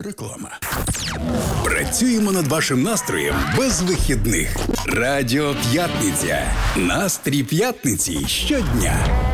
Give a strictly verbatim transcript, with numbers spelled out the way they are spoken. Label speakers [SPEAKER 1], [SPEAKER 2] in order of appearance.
[SPEAKER 1] Реклама. Працюємо над вашим настроєм без вихідних. Радіо П'ятниця. Настрій п'ятниці щодня.